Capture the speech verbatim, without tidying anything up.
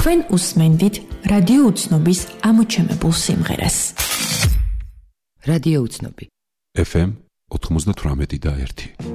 თქვენ უსმენდით რადიო უცნობის ამოჩემებულ სიმღერას. რადიო უცნობი ეფ ემ ოთხმოცდათვრამეტი და ერთი.